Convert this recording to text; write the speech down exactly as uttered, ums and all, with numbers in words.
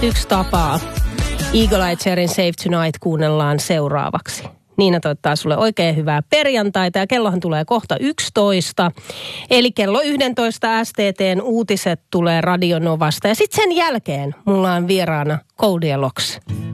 yksi tapaa. Eagle Eye Cherryn Save Tonight kuunnellaan seuraavaksi. Niina toivottaa sulle oikein hyvää perjantaita ja kellohan tulee kohta yksitoista. Eli kello yksitoista S T T:n uutiset tulee Radio Novasta ja sitten sen jälkeen mulla on vieraana Goldilocks.